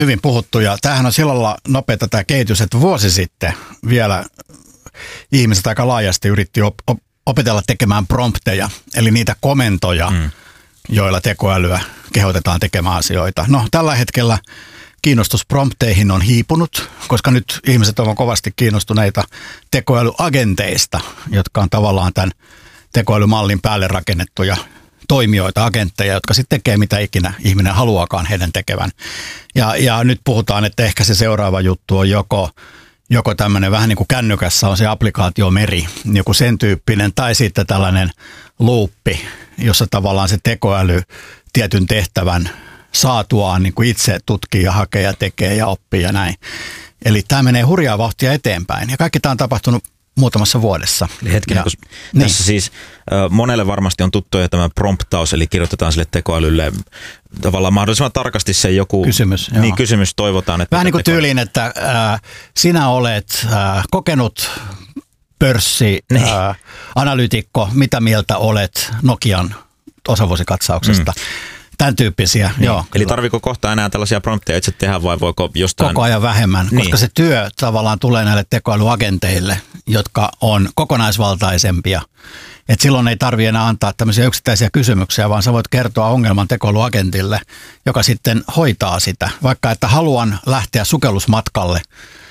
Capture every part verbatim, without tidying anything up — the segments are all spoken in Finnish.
hyvin puhuttu ja tämähän on sillä lailla nopeata tämä kehitys, että vuosi sitten vielä ihmiset aika laajasti yritti op- op- opetella tekemään prompteja, eli niitä komentoja, mm. joilla tekoälyä kehotetaan tekemään asioita. No tällä hetkellä kiinnostus prompteihin on hiipunut, koska nyt ihmiset ovat kovasti kiinnostuneita tekoälyagenteista, jotka on tavallaan tämän tekoälymallin päälle rakennettuja toimijoita, agentteja, jotka sitten tekee mitä ikinä ihminen haluaakaan heidän tekevän. Ja, ja nyt puhutaan, että ehkä se seuraava juttu on joko, joko tämmöinen vähän niin kuin kännykässä on se applikaatiomeri, joku sen tyyppinen, tai sitten tällainen luuppi, jossa tavallaan se tekoäly tietyn tehtävän saatuaan niin kuin itse tutkii ja hakee ja tekee ja oppii ja näin. Eli tämä menee hurjaa vauhtia eteenpäin ja kaikki tämä on tapahtunut muutamassa vuodessa. Eli hetkinen, ja, tässä niin. siis monelle varmasti on tuttu jo tämä promptaus, eli kirjoitetaan sille tekoälylle tavallaan mahdollisimman tarkasti se joku kysymys, niin, kysymys toivotaan. Että vähän niin kuin tekoäly... tyyliin, että äh, sinä olet äh, kokenut pörssianalyytikko, äh, mitä mieltä olet Nokian osavuosikatsauksesta. Mm. Tämän tyyppisiä, niin. joo. Eli tarviiko kohta enää tällaisia prompteja itse tehdä vai voiko jostain... Koko ajan vähemmän, niin. koska se työ tavallaan tulee näille tekoälyagenteille, jotka on kokonaisvaltaisempia. Et silloin ei tarvitse enää antaa tämmöisiä yksittäisiä kysymyksiä, vaan sä voit kertoa ongelman tekoälyagentille, joka sitten hoitaa sitä. Vaikka että haluan lähteä sukellusmatkalle,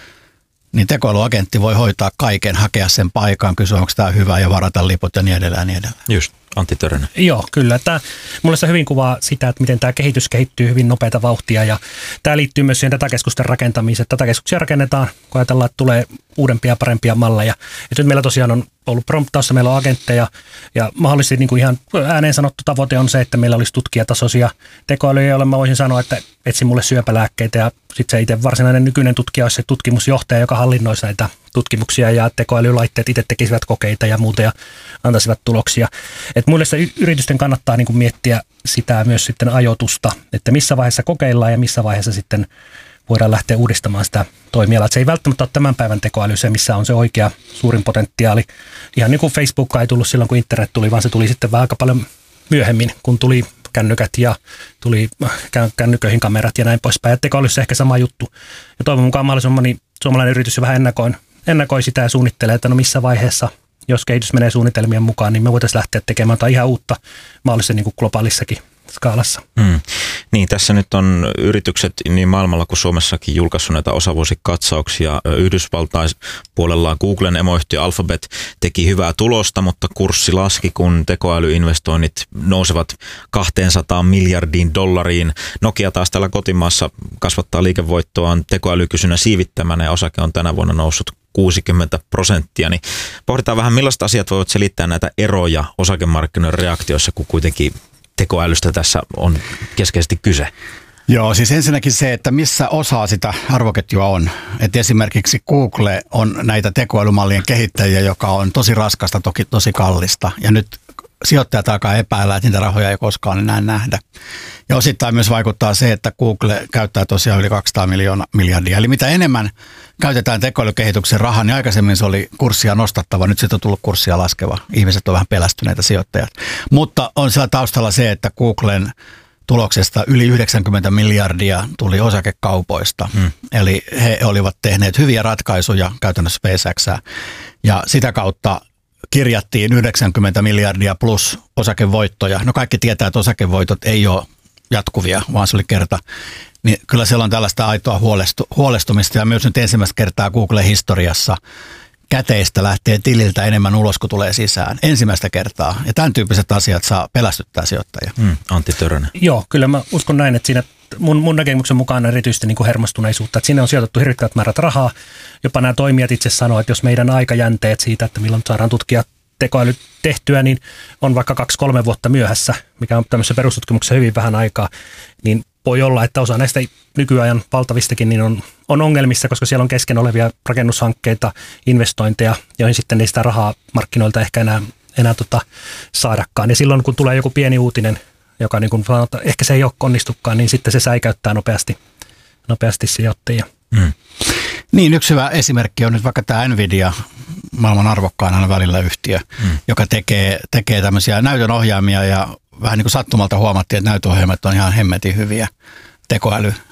niin tekoälyagentti voi hoitaa kaiken, hakea sen paikan, kysyä onko tämä hyvä ja varata liput ja niin edelleen ja niin edelleen. Just. Antti Törönen. Joo, kyllä. Tämä, mulle se hyvin kuvaa sitä, että miten tämä kehitys kehittyy hyvin nopeata vauhtia ja tämä liittyy myös siihen datakeskusten rakentamiseen. Datakeskuksia rakennetaan, kun ajatellaan, että tulee uudempia ja parempia malleja. Ja nyt meillä tosiaan on ollut promptaussa, meillä on agentteja ja mahdollisesti niin kuin ihan ääneen sanottu tavoite on se, että meillä olisi tutkijatasoisia tekoälyjä, joilla mä voisin sanoa, että etsi mulle syöpälääkkeitä ja sitten se itse varsinainen nykyinen tutkija olisi se tutkimusjohtaja, joka hallinnoisi näitä tutkimuksia ja tekoälylaitteet itse tekisivät kokeita ja muuta ja antaisivat tuloksia. Et muille se yritysten kannattaa niin kuin miettiä sitä myös sitten ajoitusta, että missä vaiheessa kokeillaan ja missä vaiheessa sitten voidaan lähteä uudistamaan sitä toimialaa. Et se ei välttämättä ole tämän päivän tekoäly se, missä on se oikea suurin potentiaali. Ihan niin kuin Facebook ei tullut silloin, kun internet tuli, vaan se tuli sitten vähän aika paljon myöhemmin, kun tuli kännykät ja tuli kännyköihin kamerat ja näin poispäin. Ja tekoälyssä ehkä sama juttu. Ja toivon mukaan mahdollisimman moni suomalainen yritys jo vähän ennakoin, ennakoi sitä ja suunnittelee, että no missä vaiheessa, jos kehitys menee suunnitelmien mukaan, niin me voitaisiin lähteä tekemään jotain ihan uutta mahdollisesti niin kuin globaalissakin skaalassa. Mm. Niin, tässä nyt on yritykset niin maailmalla kuin Suomessakin julkaissut näitä osavuosikatsauksia. Yhdysvaltain puolella Googlen emoyhtiö Alphabet teki hyvää tulosta, mutta kurssi laski, kun tekoälyinvestoinnit nousevat kaksisataa miljardiin dollariin. Nokia taas täällä kotimaassa kasvattaa liikevoittoaan tekoälykysynnän siivittämänä ja osake on tänä vuonna noussut kuusikymmentä prosenttia. Niin pohditaan vähän, millaiset asiat voivat selittää näitä eroja osakemarkkinoiden reaktioissa, kun kuitenkin tekoälystä tässä on keskeisesti kyse. Joo, siis ensinnäkin se, että missä osa sitä arvoketjua on. Että esimerkiksi Google on näitä tekoälymallien kehittäjiä, joka on tosi raskasta, toki tosi kallista. Ja nyt sijoittajat alkaa epäillä, että niitä rahoja ei koskaan enää nähdä. Ja osittain myös vaikuttaa se, että Google käyttää tosiaan yli kaksisataa miljoonaa miljardia. Eli mitä enemmän käytetään tekoälykehityksen rahaa, niin aikaisemmin se oli kurssia nostattava, nyt sitten on tullut kurssia laskeva. Ihmiset on vähän pelästyneitä sijoittajat. Mutta on siellä taustalla se, että Googlen tuloksesta yli yhdeksänkymmentä miljardia tuli osakekaupoista. Hmm. Eli he olivat tehneet hyviä ratkaisuja käytännössä SpaceXää. Ja sitä kautta kirjattiin yhdeksänkymmentä miljardia plus osakevoittoja. No kaikki tietää, että osakevoitot ei ole jatkuvia, vaan se oli kerta. Niin kyllä siellä on tällaista aitoa huolestu, huolestumista ja myös nyt ensimmäistä kertaa Google-historiassa käteistä lähtee tililtä enemmän ulos, kun tulee sisään. Ensimmäistä kertaa. Ja tämän tyyppiset asiat saa pelästyttää sijoittajia. Mm, Antti Törönen. Joo, kyllä mä uskon näin, että siinä mun, mun näkemyksen mukaan erityisesti niin kuin hermostuneisuutta, että sinne on sijoitettu hirvittävät määrät rahaa. Jopa nämä toimijat itse sanoo, että jos meidän aikajänteet siitä, että milloin saadaan tutkia tekoäly tehtyä, niin on vaikka kaksi-kolme vuotta myöhässä, mikä on tämmöisessä perustutkimuksessa hyvin vähän aikaa, niin voi olla, että osa näistä nykyajan valtavistakin niin on, on ongelmissa, koska siellä on kesken olevia rakennushankkeita, investointeja, joihin sitten ei sitä rahaa markkinoilta ehkä enää, enää tota saadakaan. Ja silloin, kun tulee joku pieni uutinen, joka niin kuin sanotaan, ehkä se ei ole onnistukaan, niin sitten se säikäyttää nopeasti, nopeasti sijoittajia. Mm. Niin, yksi hyvä esimerkki on nyt vaikka tämä Nvidia, maailman arvokkaan aina välillä yhtiö, mm. joka tekee, tekee tämmöisiä näytönohjaimia ja vähän niin kuin sattumalta huomattiin, että näytönohjaimet on ihan hemmetin hyviä tekoäly,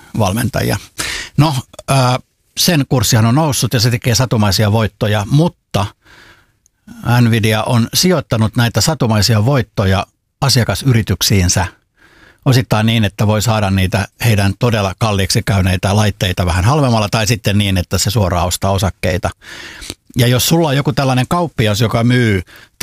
valmentajia. No, ää, sen kurssihan on noussut ja se tekee satumaisia voittoja, mutta Nvidia on sijoittanut näitä satumaisia voittoja asiakasyrityksiinsä osittain niin, että voi saada niitä heidän todella kalliiksi käyneitä laitteita vähän halvemmalla tai sitten niin, että se suoraan ostaa osakkeita. Ja jos sulla on joku tällainen kauppias, joka myy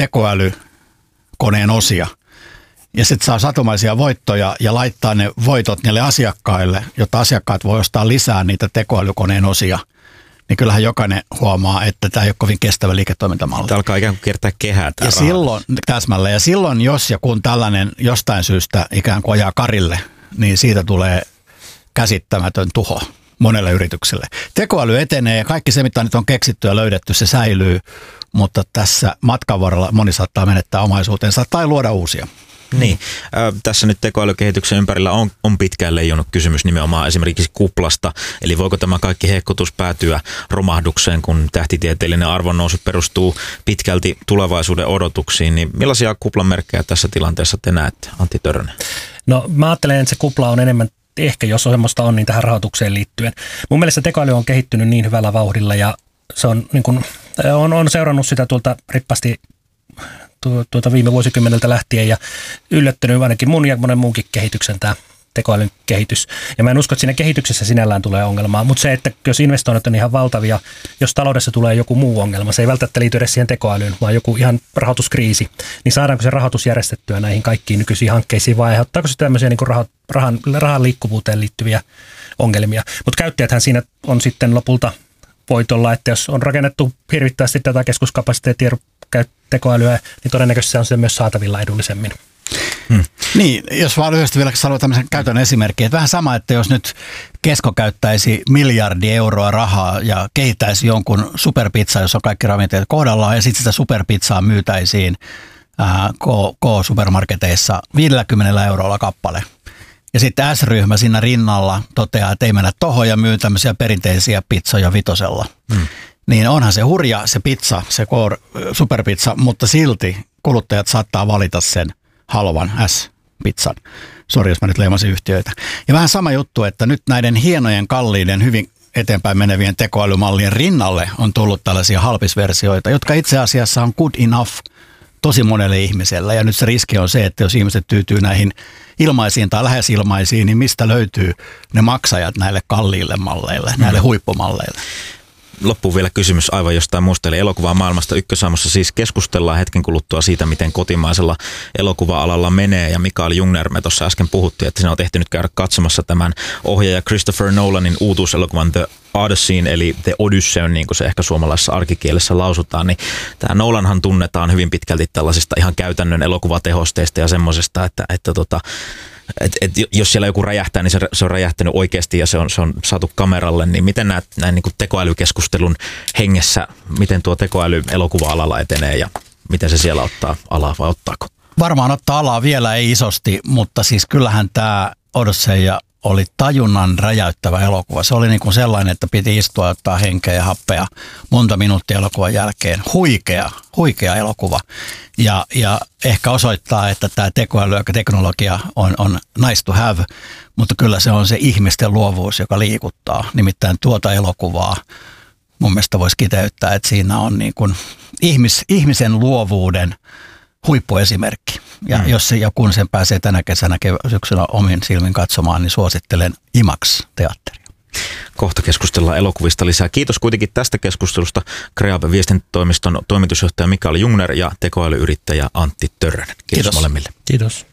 tekoälykoneen osia ja sitten saa satumaisia voittoja ja laittaa ne voitot niille asiakkaille, jotta asiakkaat voi ostaa lisää niitä tekoälykoneen osia, niin kyllähän jokainen huomaa, että tämä ei ole kovin kestävä liiketoimintamalli. Tämä alkaa ikään kuin kiertää kehää tämä ja silloin, täsmälleen, ja silloin jos ja kun tällainen jostain syystä ikään kuin ajaa karille, niin siitä tulee käsittämätön tuho monelle yritykselle. Tekoäly etenee ja kaikki se, mitä nyt on keksitty ja löydetty, se säilyy, mutta tässä matkan varrella moni saattaa menettää omaisuutensa tai luoda uusia. Niin, äh, tässä nyt tekoälykehityksen ympärillä on, on pitkään leijonut kysymys nimenomaan esimerkiksi kuplasta, eli voiko tämä kaikki hehkutus päätyä romahdukseen, kun tähtitieteellinen arvonnousu perustuu pitkälti tulevaisuuden odotuksiin, niin millaisia kuplan merkkejä tässä tilanteessa te näette, Antti Törrönen? No mä ajattelen, että se kupla on enemmän ehkä, jos semmoista on, niin tähän rahoitukseen liittyen. Mun mielestä tekoäly on kehittynyt niin hyvällä vauhdilla ja se on, niin kuin, on, on seurannut sitä tuolta rippasti tuota viime vuosikymmeneltä lähtien ja yllättänyt ainakin mun ja monen muunkin kehityksen tämä tekoälyn kehitys. Ja mä en usko, että siinä kehityksessä sinällään tulee ongelmaa, mutta se, että jos investoinnit on ihan valtavia, jos taloudessa tulee joku muu ongelma, se ei välttämättä liity edes siihen tekoälyyn, vaan joku ihan rahoituskriisi, niin saadaanko se rahoitus järjestettyä näihin kaikkiin nykyisiin hankkeisiin vai aiheuttaako se tämmöisiä niin kuin rahan, rahan, rahan liikkuvuuteen liittyviä ongelmia. Mutta käyttäjäthän siinä on sitten lopulta voitolla, että jos on rakennettu hirvittävästi tätä keskuskapasiteettia tekoälyä, niin todennäköisesti on se myös saatavilla edullisemmin. Hmm. Niin, jos vaan lyhyesti vielä haluaa tämmöisen käytön esimerkin, että vähän sama, että jos nyt Kesko käyttäisi miljardi euroa rahaa ja kehittäisi jonkun superpizzaa, jossa on kaikki ravinteet kohdallaan, ja sitten sitä superpizzaa myytäisiin ää, K-supermarketeissa viidelläkymmenellä eurolla kappale. Ja sitten S-ryhmä siinä rinnalla toteaa, että ei mennä tohon ja myy tämmöisiä perinteisiä pizzoja vitosella. Hmm. Niin onhan se hurja se pizza, se superpizza, mutta silti kuluttajat saattaa valita sen halvan S-pizzan. Sori, jos mä nyt leimasin yhtiöitä. Ja vähän sama juttu, että nyt näiden hienojen, kalliiden, hyvin eteenpäin menevien tekoälymallien rinnalle on tullut tällaisia halpisversioita, jotka itse asiassa on good enough tosi monelle ihmiselle. Ja nyt se riski on se, että jos ihmiset tyytyy näihin ilmaisiin tai lähes ilmaisiin, niin mistä löytyy ne maksajat näille kalliille malleille, näille huippumalleille? Loppuun vielä kysymys aivan jostain muusta, eli elokuvaa maailmasta Ykkösaamussa siis keskustellaan hetken kuluttua siitä, miten kotimaisella elokuva-alalla menee, ja Mikael Jungner, me tuossa äsken puhuttiin, että sinä on tehty nyt käydä katsomassa tämän ohjaaja Christopher Nolanin uutuuselokuvan The Odysseyn, eli The Odyssey, niin kuin se ehkä suomalaisessa arkikielessä lausutaan, niin tämä Nolanhan tunnetaan hyvin pitkälti tällaisista ihan käytännön elokuvatehosteista ja semmoisesta, että, että tota, Et, et jos siellä joku räjähtää, niin se, se on räjähtänyt oikeasti ja se on, se on saatu kameralle, niin miten näet näin niin kuin tekoälykeskustelun hengessä, miten tuo tekoäly elokuva-alalla etenee ja miten se siellä ottaa alaa vai ottaako? Varmaan ottaa alaa vielä ei isosti, mutta siis kyllähän tämä Odyssey oli tajunnan räjäyttävä elokuva. Se oli niin kuin sellainen, että piti istua ja ottaa henkeä ja happea monta minuuttia elokuvan jälkeen. Huikea, huikea elokuva. Ja, ja ehkä osoittaa, että tämä tekoäly ja teknologia on, on nice to have, mutta kyllä se on se ihmisten luovuus, joka liikuttaa. Nimittäin tuota elokuvaa mun mielestä voisi kiteyttää, että siinä on niin kuin ihmis, ihmisen luovuuden huippuesimerkki. Ja mm. jos se, ja kun sen pääsee tänä kesänä syksyllä omin silmin katsomaan, niin suosittelen IMAX-teatteria. Kohta keskustellaan elokuvista lisää. Kiitos kuitenkin tästä keskustelusta Kreabe viestintätoimiston toimitusjohtaja Mikael Jungner ja tekoälyyrittäjä Antti Törrönen. Kiitos, Kiitos molemmille. Kiitos.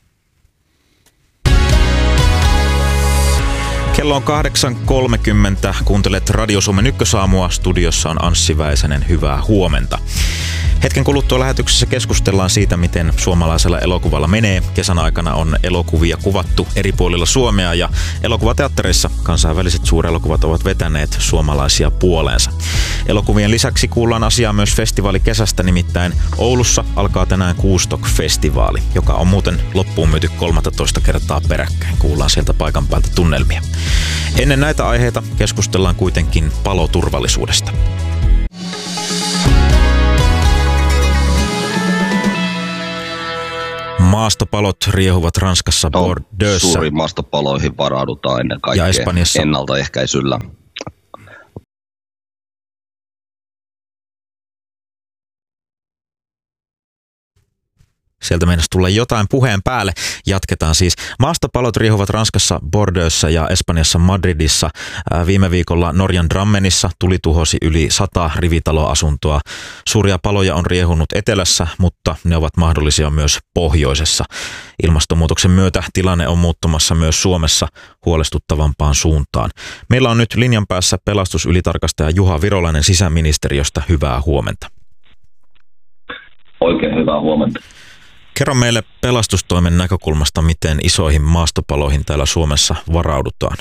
Kello on kahdeksan kolmekymmentä. Kuuntelet Radio Suomen Ykkösaamua. Studiossa on Anssi Väisänen. Hyvää huomenta. Hetken kuluttua lähetyksessä keskustellaan siitä, miten suomalaisella elokuvalla menee. Kesän aikana on elokuvia kuvattu eri puolilla Suomea ja elokuvateattereissa kansainväliset suurelokuvat ovat vetäneet suomalaisia puoleensa. Elokuvien lisäksi kuullaan asiaa myös festivaalikesästä, nimittäin Oulussa alkaa tänään Kuustok-festivaali, joka on muuten loppuun myyty kolmastoista kertaa peräkkäin. Kuullaan sieltä paikan päältä tunnelmia. Ennen näitä aiheita keskustellaan kuitenkin paloturvallisuudesta. Maastopalot riehuvat Ranskassa no, Bordeauxssa. Suuriin maastopaloihin varaudutaan ennen kaikkea ja Espanjassa ennaltaehkäisyllä. Sieltä meinasi tulla jotain puheen päälle. Jatketaan siis. Maastopalot riehuvat Ranskassa Bordeauxssa ja Espanjassa Madridissa. Viime viikolla Norjan Drammenissa tuli tuhosi yli sata rivitaloasuntoa. Suuria paloja on riehunut etelässä, mutta ne ovat mahdollisia myös pohjoisessa. Ilmastonmuutoksen myötä tilanne on muuttumassa myös Suomessa huolestuttavampaan suuntaan. Meillä on nyt linjan päässä pelastusylitarkastaja Juha Virolainen sisäministeriöstä. Hyvää huomenta. Oikein hyvää huomenta. Kerro meille pelastustoimen näkökulmasta, miten isoihin maastopaloihin täällä Suomessa varaudutaan.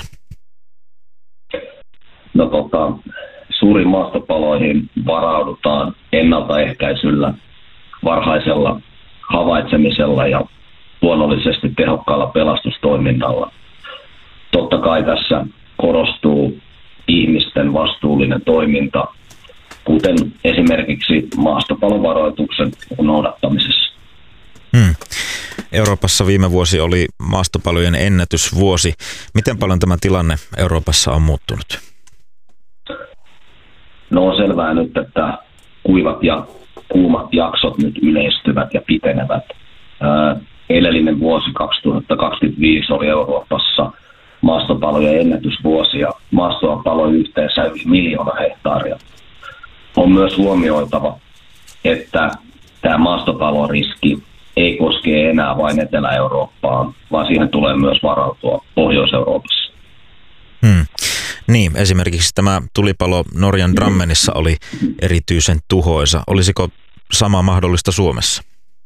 No tota, suuriin maastopaloihin varaudutaan ennaltaehkäisyllä, varhaisella havaitsemisella ja luonnollisesti tehokkaalla pelastustoiminnalla. Totta kai tässä korostuu ihmisten vastuullinen toiminta, kuten esimerkiksi maastopalovaroituksen noudattamisessa. Hmm. Euroopassa viime vuosi oli maastopalojen ennätysvuosi. Miten paljon tämä tilanne Euroopassa on muuttunut? No on selvää nyt, että kuivat ja kuumat jaksot nyt yleistyvät ja pitenevät. Ää, edellinen vuosi kaksituhattakaksikymmentäviisi oli Euroopassa maastopalojen ennätysvuosi ja maastoa paloi yhteensä yli miljoona hehtaaria. On myös huomioitava, että tämä maastopaloriski ei koske enää vain Etelä-Eurooppaa, vaan siihen tulee myös varautua Pohjois-Euroopassa. Hmm. Niin, esimerkiksi tämä tulipalo Norjan Drammenissa oli erityisen tuhoisa. Olisiko sama mahdollista Suomessa?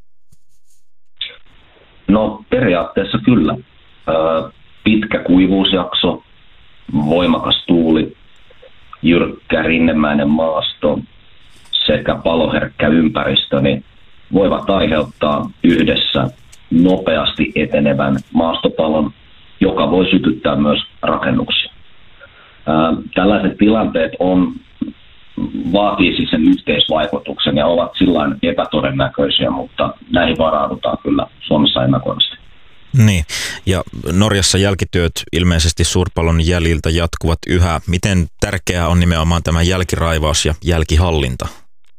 No periaatteessa kyllä. Pitkä kuivuusjakso, voimakas tuuli, jyrkkä rinnemäinen maasto sekä paloherkkä ympäristö niin voivat aiheuttaa yhdessä nopeasti etenevän maastopalon, joka voi sytyttää myös rakennuksia. Ää, tällaiset tilanteet on, vaatii siis sen yhteisvaikutuksen ja ovat sillain epätodennäköisiä, mutta näihin varaudutaan kyllä Suomessa ennakoivasti. Niin, ja Norjassa jälkityöt ilmeisesti suurpalon jäljiltä jatkuvat yhä. Miten tärkeää on nimenomaan tämä jälkiraivaus ja jälkihallinta?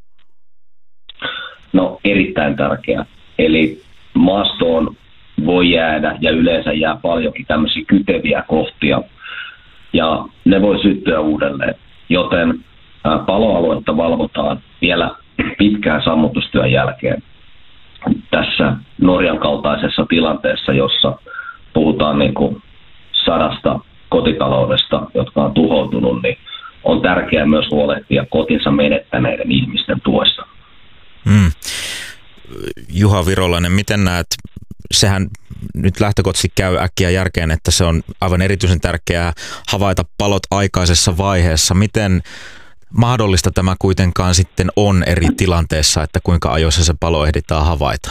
No erittäin tärkeää. Eli maastoon voi jäädä ja yleensä jää paljonkin tämmöisiä kyteviä kohtia ja ne voi syttyä uudelleen. Joten paloaluetta valvotaan vielä pitkään sammutustyön jälkeen. Tässä Norjan kaltaisessa tilanteessa, jossa puhutaan niin kuin sadasta kotitaloudesta, jotka on tuhoutunut, niin on tärkeää myös huolehtia kotinsa menettäneiden ihmisten tuesta. Hmm. Juha Virolainen, miten näet, sehän nyt lähtökohtaisesti käy äkkiä järkeen, että se on aivan erityisen tärkeää havaita palot aikaisessa vaiheessa. Miten mahdollista tämä kuitenkaan sitten on eri tilanteessa, että kuinka ajoissa se palo ehditään havaita?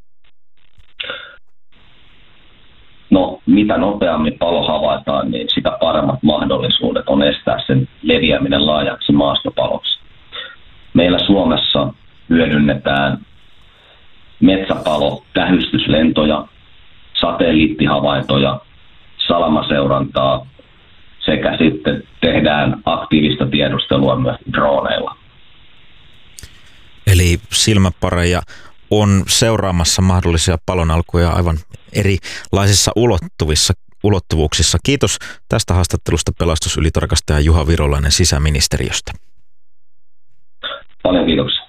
No, mitä nopeammin palo havaitaan, niin sitä paremmat mahdollisuudet on estää sen leviäminen laajaksi maastopaloksi. Meillä Suomessa hyödynnetään metsäpalo, tähystyslentoja, satelliittihavaintoja, salamaseurantaa sekä sitten tehdään aktiivista tiedustelua myös droneilla. Eli silmäpareja on seuraamassa mahdollisia palonalkuja aivan erilaisissa ulottuvissa, ulottuvuuksissa. Kiitos tästä haastattelusta pelastusylitarkastaja Juha Virolainen sisäministeriöstä. Paljon kiitoksia.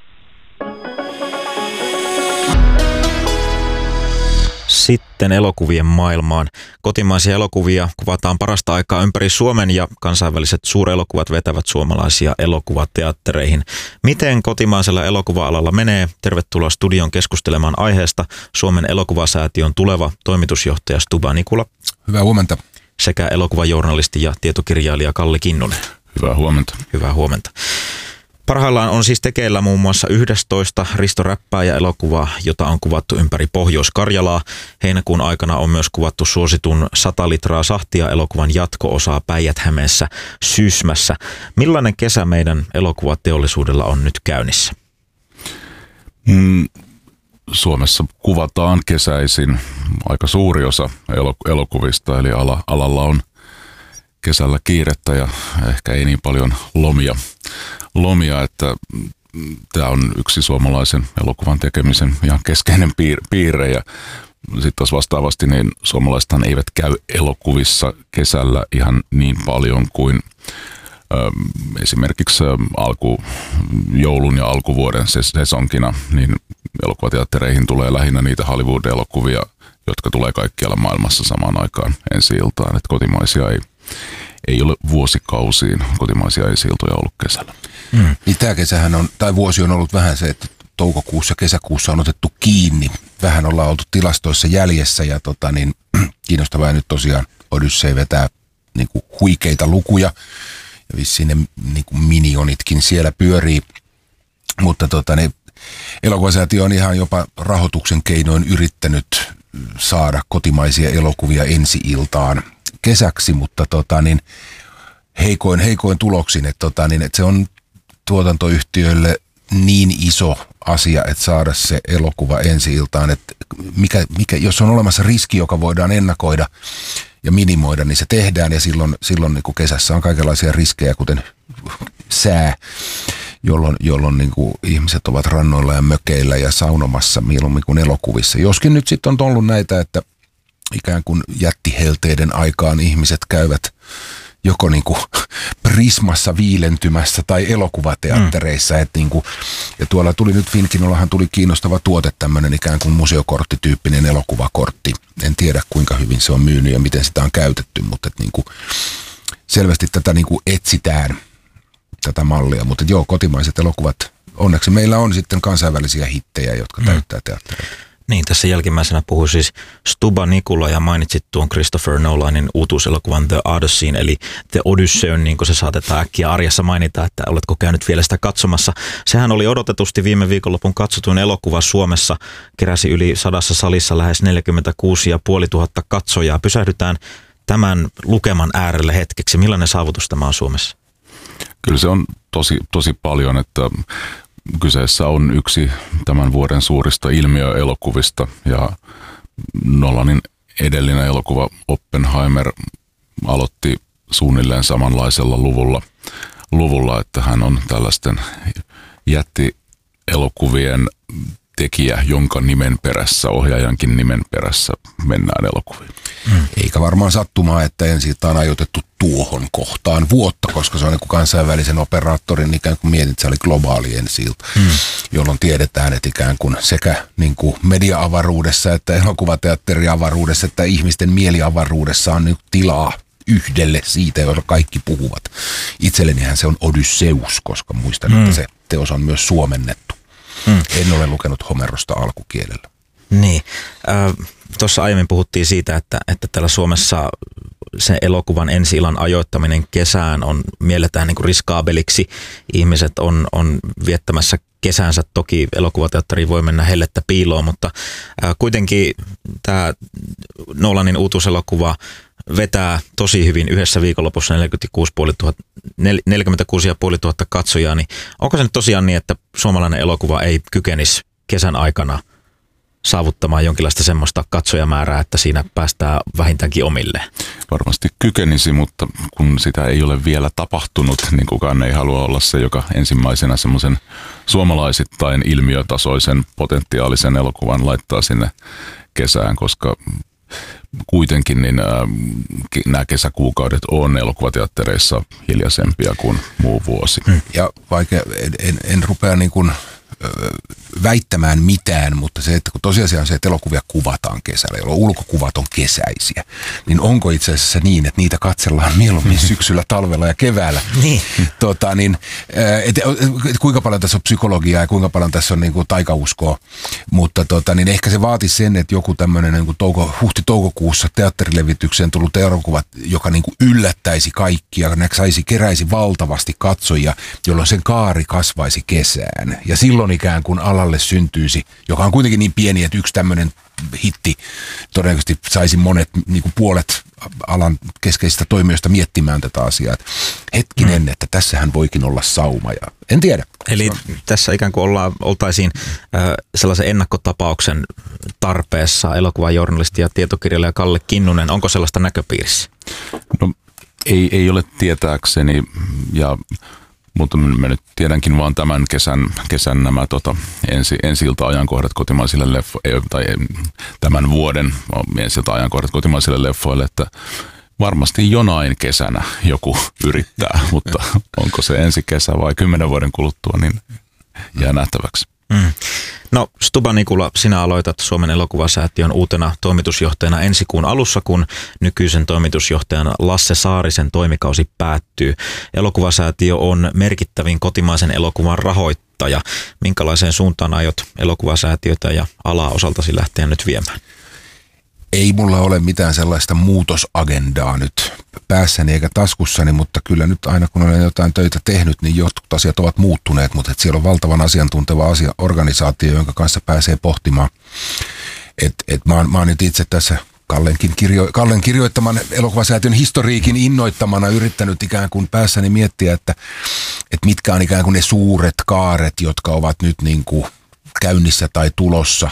Sitten elokuvien maailmaan. Kotimaisia elokuvia kuvataan parasta aikaa ympäri Suomen ja kansainväliset suurelokuvat vetävät suomalaisia elokuvateattereihin. Miten kotimaisella elokuva-alalla menee? Tervetuloa studion keskustelemaan aiheesta Suomen elokuvasäätiön tuleva toimitusjohtaja Stuba Nikula. Hyvää huomenta. Sekä elokuvajournalisti ja tietokirjailija Kalli Kinnunen. Hyvää huomenta. Hyvää huomenta. Parhaillaan on siis tekeillä muun muassa yhdestoista Risto Räppääjä-elokuvaa, jota on kuvattu ympäri Pohjois-Karjalaa. Heinäkuun aikana on myös kuvattu suositun sata litraa sahtia elokuvan jatko-osaa Päijät-Hämeessä Sysmässä. Millainen kesä meidän elokuvateollisuudella on nyt käynnissä? Mm, Suomessa kuvataan kesäisin aika suuri osa elokuvista, eli ala, alalla on kesällä kiirettä ja ehkä ei niin paljon lomia, lomia että tämä on yksi suomalaisen elokuvan tekemisen ihan keskeinen piirre. Ja sitten taas vastaavasti niin suomalaisethan eivät käy elokuvissa kesällä ihan niin paljon kuin esimerkiksi alku, joulun ja alkuvuoden sesonkina, niin elokuvateattereihin tulee lähinnä niitä Hollywood-elokuvia, jotka tulee kaikkialla maailmassa samaan aikaan ensi-iltaan. Että kotimaisia ei, ei ole vuosikausiin, kotimaisia ensi-iltoja ollut kesällä. Mm. Niin tämä kesähän on, tai vuosi on ollut vähän se, että toukokuussa, kesäkuussa on otettu kiinni. Vähän ollaan oltu tilastoissa jäljessä ja tota, niin, kiinnostavaa nyt tosiaan Odyssey vetää niin kuin huikeita lukuja. Ja vissiin ne niin kuin minionitkin siellä pyörii, mutta tota, ne, elokuvasäätiö on ihan jopa rahoituksen keinoin yrittänyt saada kotimaisia elokuvia ensi-iltaan kesäksi, mutta tota, niin, heikoin, heikoin tuloksin, että tota, niin, et se on tuotantoyhtiöille niin iso asia, että saada se elokuva ensi-iltaan, että mikä, mikä, jos on olemassa riski, joka voidaan ennakoida ja minimoida, niin se tehdään ja silloin, silloin niin kuin kesässä on kaikenlaisia riskejä, kuten sää, jolloin, jolloin niin kuin ihmiset ovat rannoilla ja mökeillä ja saunomassa mieluummin kuin elokuvissa. Joskin nyt sitten on ollut näitä, että ikään kuin jättihelteiden aikaan ihmiset käyvät joko niin kuin Prismassa viilentymässä tai elokuvateattereissa. Mm. Et niin kuin, ja tuolla tuli nyt Finkinollahan tuli kiinnostava tuote, tämmöinen ikään kuin museokorttityyppinen elokuvakortti. En tiedä kuinka hyvin se on myynyt ja miten sitä on käytetty, mutta et niin kuin selvästi tätä niin kuin etsitään, tätä mallia. Mutta joo, kotimaiset elokuvat, onneksi meillä on sitten kansainvälisiä hittejä, jotka mm. täyttää teattereita. Niin, tässä jälkimmäisenä puhui siis Stuba Nikula ja mainitsit tuon Christopher Nolanin uutuuselokuvan The Odysseyn, eli The Odysseyn, niin kuin se saatetaan äkkiä arjessa mainita, että oletko käynyt vielä sitä katsomassa. Sehän oli odotetusti viime viikonlopun katsotuin elokuva Suomessa, keräsi yli sadassa salissa lähes neljäkymmentäkuusi tuhatta viisisataa katsojaa. Pysähdytään tämän lukeman äärelle hetkeksi. Millainen saavutus tämä on Suomessa? Kyllä se on tosi, tosi paljon, että kyseessä on yksi tämän vuoden suurista ilmiöelokuvista ja Nolanin edellinen elokuva Oppenheimer aloitti suunnilleen samanlaisella luvulla, luvulla että hän on tällaisten jättielokuvien tekijä, jonka nimen perässä, ohjaajankin nimen perässä mennään elokuviin. Hmm. Eikä varmaan sattumaa, että ensin on ajoitettu tuohon kohtaan vuotta, koska se on niin kuin kansainvälisen operaattorin ikään kuin mietit, se oli globaali ensi-ilta, hmm. jolloin tiedetään, että ikään kuin sekä niin kuin media-avaruudessa, että elokuvateatteriavaruudessa, että ihmisten mieliavaruudessa on niin kuin tilaa yhdelle siitä, joilla kaikki puhuvat. Itsellenihän se on Odysseus, koska muistan, hmm. että se teos on myös suomennettu. Hmm. En ole lukenut Homerosta alkukielellä. Niin. Äh, Tuossa aiemmin puhuttiin siitä, että, että täällä Suomessa se elokuvan ensi-illan ajoittaminen kesään on mielletään niin kuin riskaabeliksi. Ihmiset on, on viettämässä kesänsä. Toki elokuvateatteriin voi mennä hellettä piiloon, mutta äh, kuitenkin tämä Nolanin uutuuselokuva vetää tosi hyvin yhdessä viikonlopussa neljäkymmentäkuusi tuhatta katsojaa, niin onko se nyt tosiaan niin, että suomalainen elokuva ei kykenisi kesän aikana saavuttamaan jonkinlaista semmoista katsojamäärää, että siinä päästään vähintäänkin omilleen? Varmasti kykenisi, mutta kun sitä ei ole vielä tapahtunut, niin kukaan ei halua olla se, joka ensimmäisenä semmoisen suomalaisittain ilmiötasoisen potentiaalisen elokuvan laittaa sinne kesään, koska kuitenkin niin äh, nämä kesäkuukaudet on elokuvateattereissa hiljaisempia kuin muu vuosi. Hmm. Ja vaikka en, en, en rupea niin kuin väittämään mitään, mutta se, että kun tosiasia on se, että elokuvia kuvataan kesällä, jolloin ulkokuvat on kesäisiä, niin onko itse asiassa niin, että niitä katsellaan mieluummin syksyllä, talvella ja keväällä? Niin. Tota, niin, et, et, kuinka paljon tässä on psykologiaa ja kuinka paljon tässä on niin kuin taikauskoa, mutta tota, niin ehkä se vaatisi sen, että joku tämmöinen niin kuin touko, huhti-toukokuussa teatterilevitykseen tullut elokuva, joka niin kuin yllättäisi kaikkia, saisi, keräisi valtavasti katsojia, jolloin sen kaari kasvaisi kesään. Ja silloin ikään kuin alalle syntyisi, joka on kuitenkin niin pieni, että yksi tämmöinen hitti todennäköisesti saisi monet niin kuin puolet alan keskeisistä toimijoista miettimään tätä asiaa. Että hetkinen, mm. että tässähän voikin olla sauma ja en tiedä. Eli tässä ikään kuin ollaan, oltaisiin äh, sellaisen ennakkotapauksen tarpeessa. Elokuvajournalisti ja tietokirjailija Kalle Kinnunen, onko sellaista näköpiirissä? No ei, ei ole tietääkseni, ja, mutta mä nyt tiedänkin vaan tämän kesän, kesän nämä tota, ensi, ensi-ilta-ajankohdat kotimaisille leffoille, tai tämän vuoden ensi-ilta-ajankohdat kotimaisille leffoille, että varmasti jonain kesänä joku yrittää, mutta onko se ensi kesä vai kymmenen vuoden kuluttua, niin jää nähtäväksi. Mm. No Stuba Nikula, sinä aloitat Suomen elokuvasäätiön uutena toimitusjohtajana ensi kuun alussa, kun nykyisen toimitusjohtajan Lasse Saarisen toimikausi päättyy. Elokuvasäätiö on merkittävin kotimaisen elokuvan rahoittaja. Minkälaiseen suuntaan aiot elokuvasäätiötä ja alaa osaltasi lähteä nyt viemään? Ei mulla ole mitään sellaista muutosagendaa nyt päässäni eikä taskussani, mutta kyllä nyt aina kun olen jotain töitä tehnyt, niin jotkut asiat ovat muuttuneet, mutta siellä on valtavan asiantunteva asia, organisaatio, jonka kanssa pääsee pohtimaan. Et, et mä, oon, mä oon nyt itse tässä Kallenkin kirjo, Kallen kirjoittaman elokuvasäätiön historiikin innoittamana yrittänyt ikään kuin päässäni miettiä, että, että mitkä on ikään kuin ne suuret kaaret, jotka ovat nyt niin kuin käynnissä tai tulossa.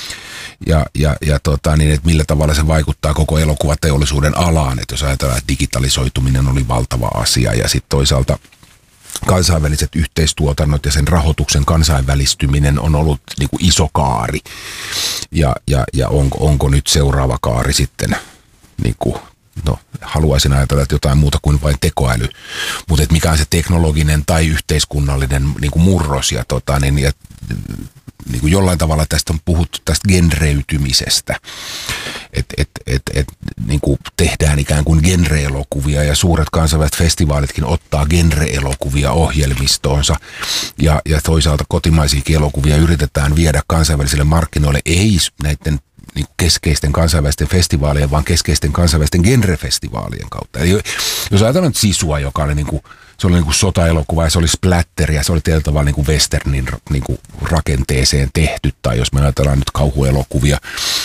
Ja, ja, ja tota, niin, että millä tavalla se vaikuttaa koko elokuvateollisuuden alaan. Että jos ajatellaan, että digitalisoituminen oli valtava asia ja sitten toisaalta kansainväliset yhteistuotannot ja sen rahoituksen kansainvälistyminen on ollut niin kuin iso kaari. Ja, ja, ja onko, onko nyt seuraava kaari sitten, niin kuin, no haluaisin ajatella, että jotain muuta kuin vain tekoäly. Mutta mikä on se teknologinen tai yhteiskunnallinen niin kuin murros ja, tota, niin, ja niin kuin jollain tavalla tästä on puhuttu tästä genreytymisestä, että et, et, et, niin kuin tehdään ikään kuin genre-elokuvia ja suuret kansainväliset festivaalitkin ottaa genre-elokuvia ohjelmistoonsa ja, ja toisaalta kotimaisiakin elokuvia yritetään viedä kansainvälisille markkinoille, ei näiden niin kuin keskeisten kansainvälisten festivaalien, vaan keskeisten kansainvälisten genrefestivaalien kautta. Eli jos ajatellaan nyt Sisua, joka oli niin kuin se oli niin kuin sotaelokuva ja se oli splatter ja se oli tietyllä tavalla niin kuin westernin niin kuin rakenteeseen tehty, tai jos me ajatellaan nyt kauhuelokuvia.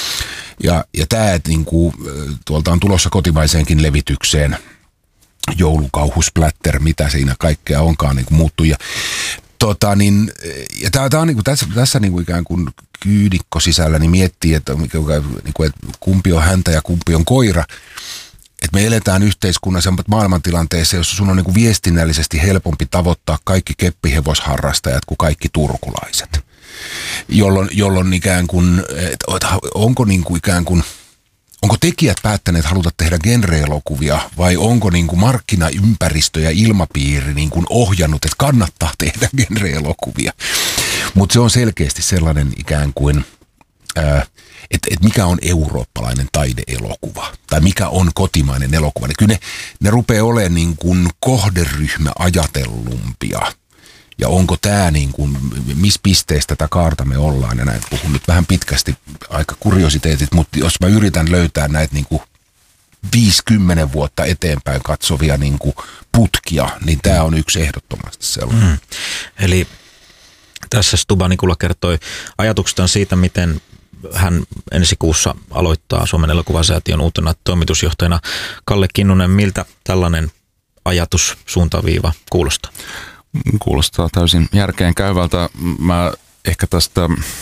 Ja, ja tämä, että niin kuin, tuolta on tulossa kotimaiseenkin levitykseen joulukauhu, splatter, mitä siinä kaikkea onkaan niin kuin muuttuu. Ja, tota, niin, ja tämä on niin kuin tässä, tässä niin kuin ikään kuin kyydikko sisällä, niin miettii, että, niin kuin, että kumpi on häntä ja kumpi on koira. Että me eletään yhteiskunnassa maailmantilanteessa, jossa sun on niin kuin viestinnällisesti helpompi tavoittaa kaikki keppihevosharrastajat kuin kaikki turkulaiset. Jolloin, jolloin ikään kuin, että onko niin kuin ikään kuin, onko tekijät päättäneet haluta tehdä genre-elokuvia vai onko niin kuin markkinaympäristö ja ilmapiiri niin kuin ohjannut, että kannattaa tehdä genre-elokuvia. Mutta se on selkeästi sellainen ikään kuin ää, että et mikä on eurooppalainen taideelokuva tai mikä on kotimainen elokuva. Niin kyllä ne, ne rupeaa olemaan niin kuin kohderyhmä ajatellumpia. Ja onko tämä niin kuin, missä pisteessä tätä kaarta me ollaan, ja näin puhun nyt vähän pitkästi aika kuriositeetit, mutta jos mä yritän löytää näitä niin kuin viisikymmentä vuotta eteenpäin katsovia niin kuin putkia, niin tämä on yksi ehdottomasti sellainen. Mm. Eli tässä Stuba Nikula kertoi ajatuksestaan siitä, miten hän ensi kuussa aloittaa Suomen elokuvasäätiön uutena toimitusjohtajana. Kalle Kinnunen, miltä tällainen ajatus, suuntaviiva kuulostaa? Kuulostaa täysin järkeen käyvältä. Mä ehkä tästä,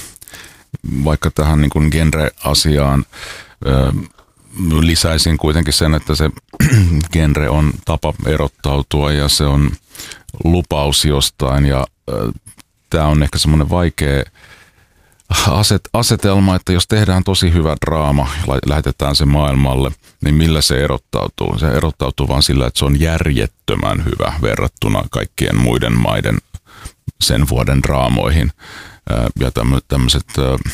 vaikka tähän niin kuin genre-asiaan, lisäisin kuitenkin sen, että se genre on tapa erottautua ja se on lupaus jostain. Ja tämä on ehkä semmoinen vaikea Aset, asetelma, että jos tehdään tosi hyvä draama ja lähetetään se maailmalle, niin millä se erottautuu? Se erottautuu vaan sillä, että se on järjettömän hyvä verrattuna kaikkien muiden maiden sen vuoden draamoihin. Ja tämmöiset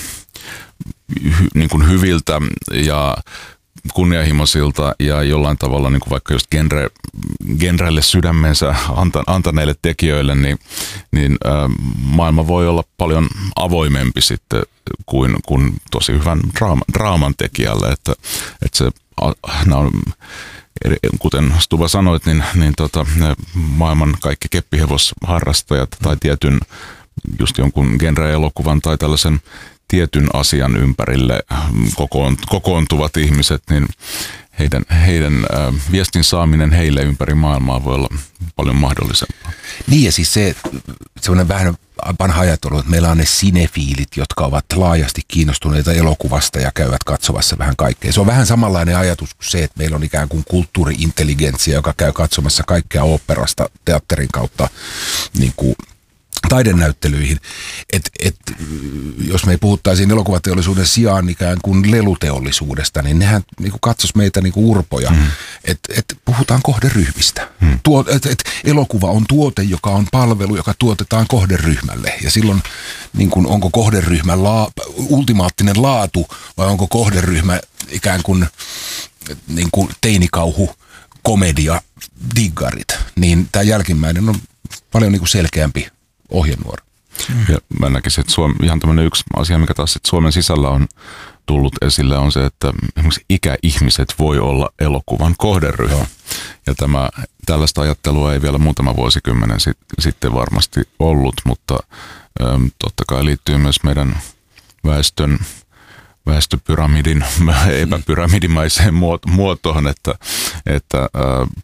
niin kuin hyviltä ja kunnianhimoisilta ja jollain tavalla niin kuin vaikka just genre, genrelle sydämensä antaneille tekijöille, niin, niin ä, maailma voi olla paljon avoimempi sitten kuin, kuin tosi hyvän draama, draaman tekijälle. Että, että se, a, on, kuten Stuba sanoit, niin, niin tota, maailman kaikki keppihevosharrastajat tai tietyn just jonkun genre-elokuvan tai tällaisen tietyn asian ympärille kokoontuvat ihmiset, niin heidän, heidän äh, viestin saaminen heille ympäri maailmaa voi olla paljon mahdollisempaa. Niin ja siis se semmoinen vähän vanha ajattelu, että meillä on ne sinefiilit, jotka ovat laajasti kiinnostuneita elokuvasta ja käyvät katsomassa vähän kaikkea. Se on vähän samanlainen ajatus kuin se, että meillä on ikään kuin kulttuuri-intelligentsia, joka käy katsomassa kaikkea oopperasta teatterin kautta niin kuin taidenäyttelyihin. Et, et, jos me ei puhuttaisiin elokuvateollisuuden sijaan ikään kuin leluteollisuudesta, niin nehän niin kuin katsoisi meitä niin kuin urpoja. Mm. Et, et puhutaan kohderyhmistä. Mm. Tuo, et, et elokuva on tuote, joka on palvelu, joka tuotetaan kohderyhmälle. Ja silloin niin kuin, onko kohderyhmän laa, ultimaattinen laatu vai onko kohderyhmä ikään kuin, niin kuin teinikauhu, komedia, diggarit. Niin tämä jälkimmäinen on paljon niin kuin selkeämpi ohjenuora. Ja mä näkisin, että Suom, ihan tämmöinen yksi asia, mikä taas Suomen sisällä on tullut esille, on se, että esimerkiksi ikäihmiset voi olla elokuvan kohderyhmä. Joo. Ja tämä, tällaista ajattelua ei vielä muutama vuosikymmenen sit, sitten varmasti ollut, mutta äm, totta kai liittyy myös meidän väestön väestöpyramidin, epäpyramidimaiseen muotoon, että, että ää,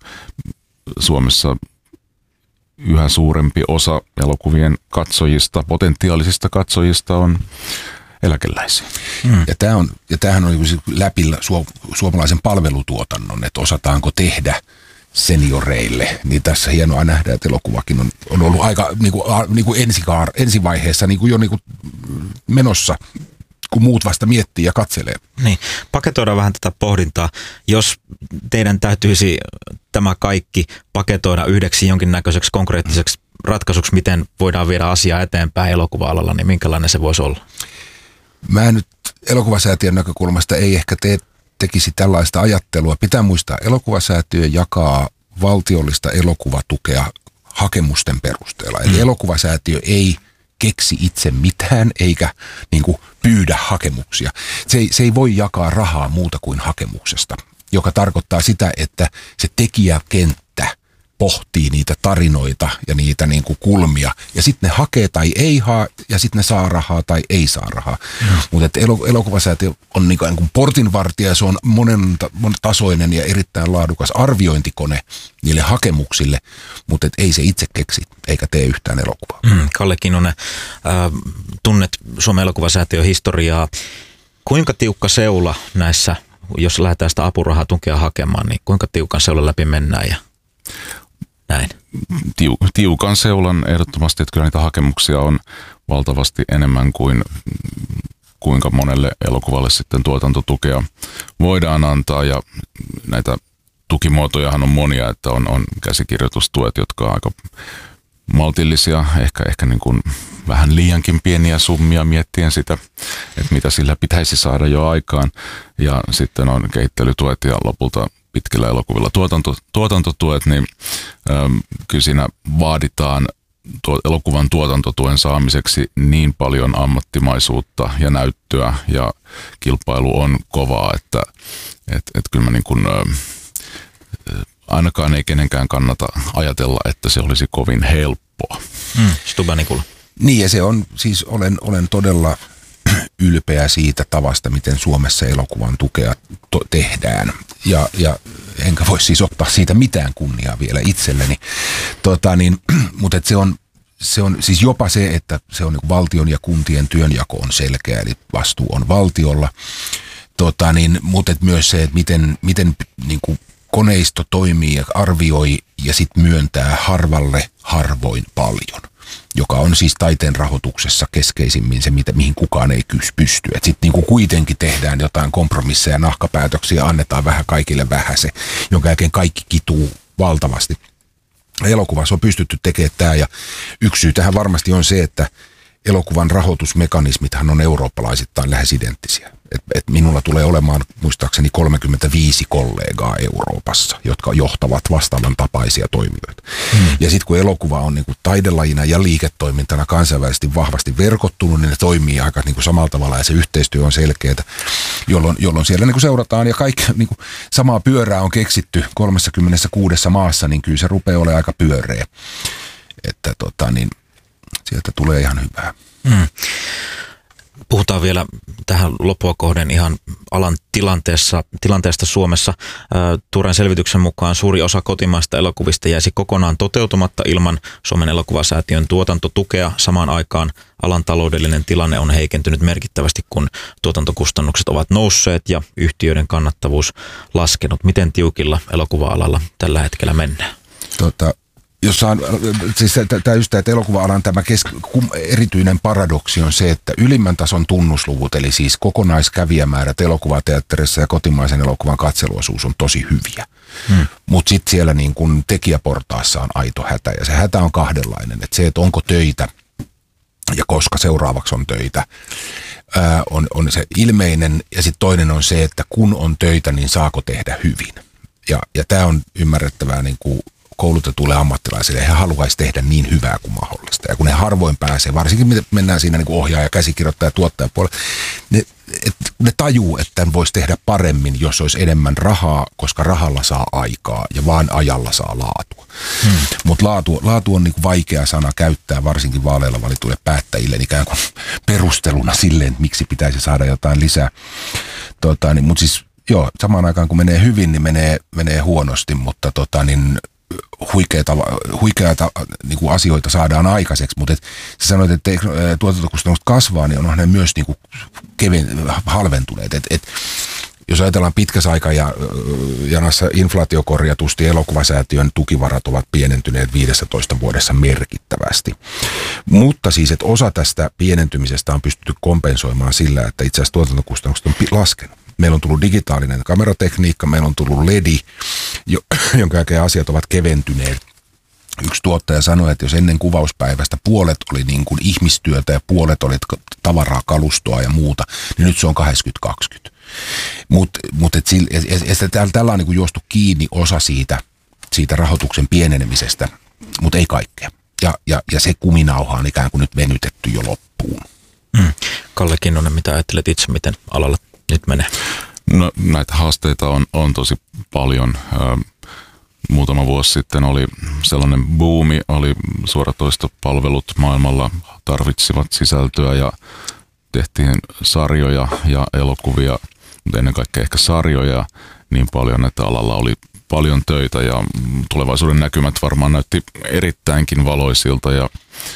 Suomessa yhä suurempi osa elokuvien katsojista, potentiaalisista katsojista on eläkeläisiä. Mm. Ja, tämä on, ja tämähän on läpi su, suomalaisen palvelutuotannon, että osataanko tehdä senioreille. Niin tässä hienoa nähdä, että elokuvakin on, on ollut aika niin kuin, niin kuin ensikaar, ensivaiheessa niin kuin jo niin kuin menossa, kun muut vasta miettii ja katselee. Niin, paketoidaan vähän tätä pohdintaa. Jos teidän täytyisi tämä kaikki paketoida yhdeksi jonkinnäköiseksi konkreettiseksi ratkaisuksi, miten voidaan viedä asiaa eteenpäin elokuva-alalla, niin minkälainen se voisi olla? Mä nyt elokuvasäätiön näkökulmasta ei ehkä tee, tekisi tällaista ajattelua. Pitää muistaa, elokuvasäätiö jakaa valtiollista elokuvatukea hakemusten perusteella. Eli mm. elokuvasäätiö ei keksi itse mitään eikä niin kuin pyydä hakemuksia. Se ei, se ei voi jakaa rahaa muuta kuin hakemuksesta, joka tarkoittaa sitä, että se tekijäkenttä pohtii niitä tarinoita ja niitä niin kuin kulmia. Ja sitten ne hakee tai ei haa, ja sitten ne saa rahaa tai ei saa rahaa. Mm. Mutta elokuvasäätiö on niin kuin portinvartija, se on monen, monentasoinen ja erittäin laadukas arviointikone niille hakemuksille, mutta ei se itse keksi eikä tee yhtään elokuvaa. Mm, Kalle Kinnunen, äh, tunnet Suomen elokuvasäätiön historiaa. Kuinka tiukka seula näissä, jos lähdetään sitä apurahatukea hakemaan, niin kuinka tiukan seulan läpi mennään ja näin? Tiu, tiukan seulan ehdottomasti, että kyllä niitä hakemuksia on valtavasti enemmän kuin kuinka monelle elokuvalle sitten tuotantotukea voidaan antaa, ja näitä tukimuotojahan on monia, että on, on käsikirjoitustuet, jotka on aika maltillisia, ehkä, ehkä niin kuin vähän liiankin pieniä summia miettien sitä, että mitä sillä pitäisi saada jo aikaan, ja sitten on kehittelytuet ja lopulta pitkillä elokuvilla tuotanto, tuotantotuet, niin äm, kyllä siinä vaaditaan tuo, elokuvan tuotantotuen saamiseksi niin paljon ammattimaisuutta ja näyttöä, ja kilpailu on kovaa, että et, et kyllä mä niin kuin, ä, ainakaan ei kenenkään kannata ajatella, että se olisi kovin helppoa. Mm, Stuba Nikula. Niin, ja se on, siis olen, olen todella ylpeä siitä tavasta, miten Suomessa elokuvan tukea to- tehdään. Ja, ja enkä voi siis ottaa siitä mitään kunniaa vielä itselleni. Tota, niin, mutta se on, se on siis jopa se, että se on niin valtion ja kuntien työnjako on selkeä, eli vastuu on valtiolla. Tota, niin, mutta myös se, että miten, miten niin kuin koneisto toimii ja arvioi ja sitten myöntää harvalle harvoin paljon, joka on siis taiteen rahoituksessa keskeisimmin se, mitä, mihin kukaan ei pysty. Sitten niinku kuitenkin tehdään jotain kompromisseja ja nahkapäätöksiä, annetaan vähän kaikille vähäsen, jonka jälkeen kaikki kituu valtavasti. Elokuvassa on pystytty tekemään tämä, ja yksi syy tähän varmasti on se, että elokuvan rahoitusmekanismithan on eurooppalaisittain lähes identtisiä. Et, et minulla tulee olemaan muistaakseni kolmekymmentäviisi kollegaa Euroopassa, jotka johtavat vastaavan tapaisia toimijoita. Hmm. Ja sitten kun elokuva on niinku taidelajina ja liiketoimintana kansainvälisesti vahvasti verkottunut, niin ne toimii aika niinku samalla tavalla ja se yhteistyö on selkeää, jolloin, jolloin siellä niinku seurataan ja kaikki niinku samaa pyörää on keksitty kolmekymmentäkuusi maassa, niin kyllä se rupeaa olemaan aika pyöreä. Että tota niin, sieltä tulee ihan hyvää. Hmm. Puhutaan vielä tähän loppua kohden ihan alan tilanteessa, tilanteesta Suomessa. Tuoreen selvityksen mukaan suuri osa kotimaista elokuvista jäisi kokonaan toteutumatta ilman Suomen elokuvasäätiön tuotantotukea. Samaan aikaan alan taloudellinen tilanne on heikentynyt merkittävästi, kun tuotantokustannukset ovat nousseet ja yhtiöiden kannattavuus laskenut. Miten tiukilla elokuva-alalla tällä hetkellä mennään? Tota, jos saan, siis tämä just tämä, että elokuva-alan tämä kes, kum, erityinen paradoksi on se, että ylimmän tason tunnusluvut, eli siis kokonaiskävijämäärät elokuvateatterissa ja kotimaisen elokuvan katseluosuus on tosi hyviä. Hmm. Mutta sitten siellä niin kun tekijäportaassa on aito hätä, ja se hätä on kahdenlainen. Että se, että onko töitä ja koska seuraavaksi on töitä, ää, on, on se ilmeinen, ja sitten toinen on se, että kun on töitä, niin saako tehdä hyvin. Ja, ja tämä on ymmärrettävää niin kuin koulutetuille ammattilaisille, he haluaisi tehdä niin hyvää kuin mahdollista. Ja kun ne harvoin pääsee, varsinkin mennään siinä niin kuin ohjaaja, käsikirjoittaja ja tuottajapuolella, ne, et, ne tajuu, että voisi tehdä paremmin, jos olisi enemmän rahaa, koska rahalla saa aikaa ja vaan ajalla saa laatua. Hmm. Mutta laatu, laatu on niin kuin vaikea sana käyttää, varsinkin vaaleilla valituille päättäjille, ikään kuin perusteluna silleen, että miksi pitäisi saada jotain lisää. Tota, niin, mutta siis joo, samaan aikaan kun menee hyvin, niin menee, menee huonosti, mutta tota, niin huikeita, huikeita niin kuin asioita saadaan aikaiseksi, mutta et, sä sanoit, että tuotantokustannukset kasvaa, niin onhan ne myös niin kuin kevin, halventuneet. Et, et, jos ajatellaan pitkässä aikajanassa inflaatiokorjatusti, elokuvasäätiön tukivarat ovat pienentyneet viidessätoista vuodessa merkittävästi. Mutta siis, että osa tästä pienentymisestä on pystytty kompensoimaan sillä, että itse asiassa tuotantokustannukset on laskenut. Meillä on tullut digitaalinen kameratekniikka, meillä on tullut L E D, jo, jonka jälkeen asiat ovat keventyneet. Yksi tuottaja sanoi, että jos ennen kuvauspäivästä puolet oli niin kuin ihmistyötä ja puolet oli tavaraa, kalustoa ja muuta, niin nyt se on kahdeksankymmentä kaksikymmentä. Mutta mut tällä on niin kuin juostu kiinni osa siitä, siitä rahoituksen pienenemisestä, mutta ei kaikkea. Ja, ja, ja se kuminauha on ikään kuin nyt venytetty jo loppuun. Mm. Kalle Kinnunen, mitä ajattelet itse, miten alalla nyt menee? No, näitä haasteita on, on tosi paljon. Muutama vuosi sitten oli sellainen buumi, oli suoratoistopalvelut maailmalla, tarvitsivat sisältöä ja tehtiin sarjoja ja elokuvia, mutta ennen kaikkea ehkä sarjoja niin paljon, että alalla oli paljon töitä ja tulevaisuuden näkymät varmaan näytti erittäinkin valoisilta ja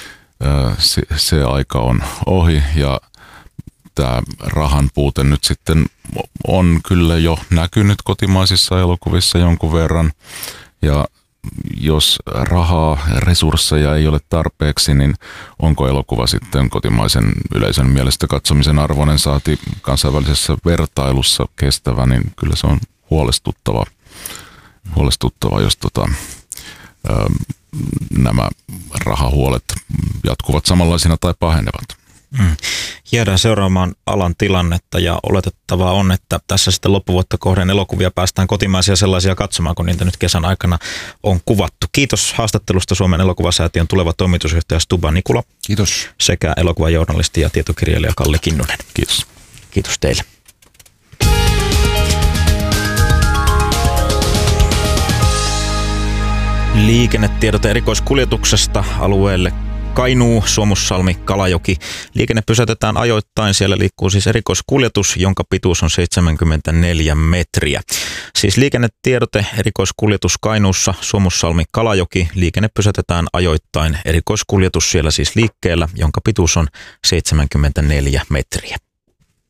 se, se aika on ohi ja tämä rahan puute nyt sitten on kyllä jo näkynyt kotimaisissa elokuvissa jonkun verran ja jos rahaa ja resursseja ei ole tarpeeksi, niin onko elokuva sitten kotimaisen yleisön mielestä katsomisen arvoinen saati kansainvälisessä vertailussa kestävä, niin kyllä se on huolestuttava, huolestuttava jos tota, ö, nämä rahahuolet jatkuvat samanlaisina tai pahenevat. Mm. Jäädään seuraamaan alan tilannetta ja oletettavaa on, että tässä sitten loppuvuotta kohden elokuvia päästään kotimaisia sellaisia katsomaan, kun niitä nyt kesän aikana on kuvattu. Kiitos haastattelusta Suomen elokuvasäätiön tuleva toimitusjohtaja Stuba Nikula. Kiitos. Sekä elokuvajournalisti ja tietokirjailija Kalle Kinnunen. Kiitos. Kiitos teille. Liikennetiedote erikoiskuljetuksesta alueelle Kainuu, Suomussalmi, Kalajoki. Liikenne pysäytetään ajoittain. Siellä liikkuu siis erikoiskuljetus, jonka pituus on seitsemänkymmentäneljä metriä. Siis liikennetiedote, erikoiskuljetus Kainuussa, Suomussalmi, Kalajoki. Liikenne pysäytetään ajoittain. Erikoiskuljetus siellä siis liikkeellä, jonka pituus on seitsemänkymmentäneljä metriä.